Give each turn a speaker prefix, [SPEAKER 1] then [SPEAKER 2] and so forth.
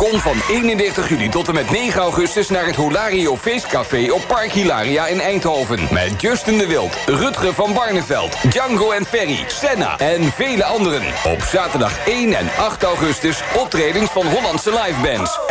[SPEAKER 1] Kom van 31 juli tot en met 9 augustus naar het Holario Feestcafé op Park Hilaria in Eindhoven. Met Justin de Wild, Rutger van Barneveld, Django en Ferry, Senna en vele anderen. Op zaterdag 1 en 8 augustus optredens van Hollandse livebands.